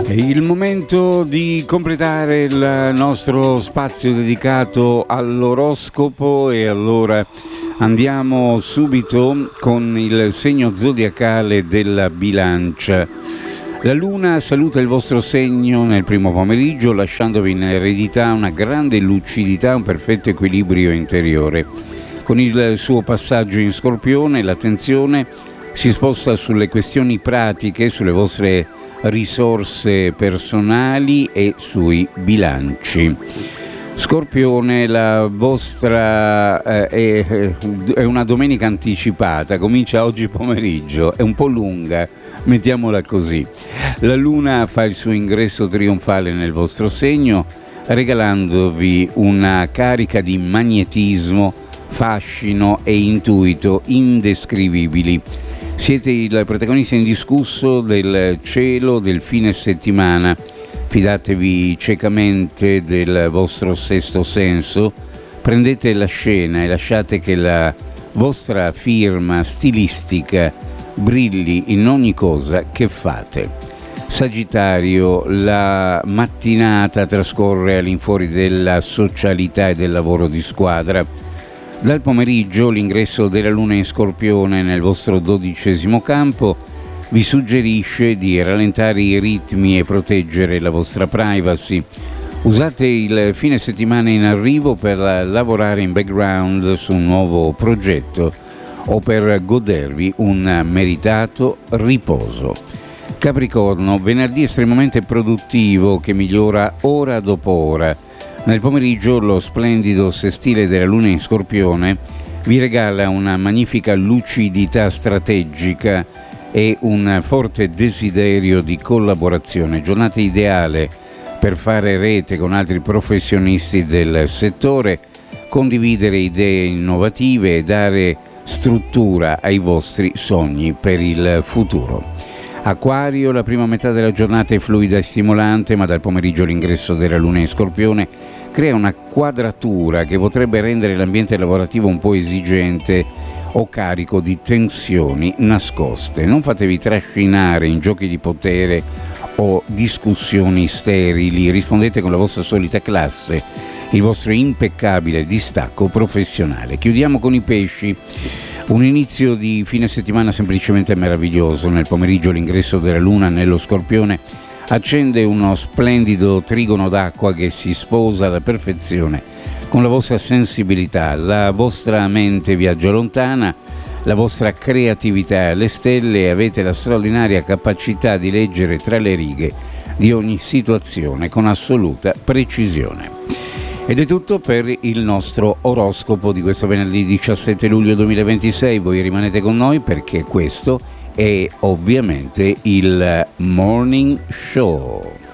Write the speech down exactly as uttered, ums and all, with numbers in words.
È il momento di completare il nostro spazio dedicato all'oroscopo e allora andiamo subito con il segno zodiacale della Bilancia. La Luna saluta il vostro segno nel primo pomeriggio lasciandovi in eredità una grande lucidità, un perfetto equilibrio interiore. Con il suo passaggio in Scorpione l'attenzione si sposta sulle questioni pratiche, sulle vostre risorse personali e sui bilanci. Scorpione, la vostra eh, è, è una domenica anticipata, comincia oggi pomeriggio, è un po' lunga, mettiamola così. La Luna fa il suo ingresso trionfale nel vostro segno, regalandovi una carica di magnetismo, fascino e intuito indescrivibili. Siete il protagonista indiscusso del cielo del fine settimana. Fidatevi ciecamente del vostro sesto senso, prendete la scena e lasciate che la vostra firma stilistica brilli in ogni cosa che fate. Sagittario, la mattinata trascorre all'infuori della socialità e del lavoro di squadra. Dal pomeriggio l'ingresso della Luna in Scorpione nel vostro dodicesimo campo vi suggerisce di rallentare i ritmi e proteggere la vostra privacy. Usate il fine settimana in arrivo per lavorare in background su un nuovo progetto o per godervi un meritato riposo. Capricorno, venerdì estremamente produttivo che migliora ora dopo ora. Nel pomeriggio lo splendido sestile della Luna in Scorpione vi regala una magnifica lucidità strategica e un forte desiderio di collaborazione. Giornata ideale per fare rete con altri professionisti del settore, condividere idee innovative e dare struttura ai vostri sogni per il futuro. Acquario, la prima metà della giornata è fluida e stimolante, ma dal pomeriggio l'ingresso della Luna in Scorpione crea una quadratura che potrebbe rendere l'ambiente lavorativo un po' esigente o carico di tensioni nascoste. Non fatevi trascinare in giochi di potere o discussioni sterili, rispondete con la vostra solita classe, il vostro impeccabile distacco professionale. Chiudiamo con i pesci. Un inizio di fine settimana semplicemente meraviglioso. Nel pomeriggio l'ingresso della Luna nello Scorpione accende uno splendido trigono d'acqua che si sposa alla perfezione con la vostra sensibilità. La vostra mente viaggia lontana, la vostra creatività è alle stelle e avete la straordinaria capacità di leggere tra le righe di ogni situazione con assoluta precisione. Ed è tutto per il nostro oroscopo di questo venerdì diciassette luglio duemilaventisei. Voi rimanete con noi perché questo è ovviamente il Morning Show.